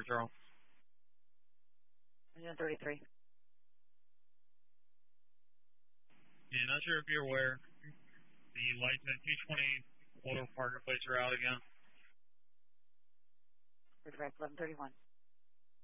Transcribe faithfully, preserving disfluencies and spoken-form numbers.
for Charles. Engine thirty-three. Yeah, not sure if you're aware. The lights at two twenty Motor Marketplace are out again. Direct eleven thirty-one.